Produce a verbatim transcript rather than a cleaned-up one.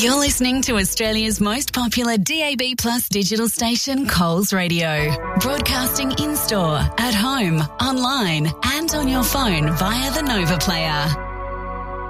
You're listening to Australia's most popular D A B Plus digital station, Coles Radio. Broadcasting in-store, at home, online and on your phone via the Nova Player.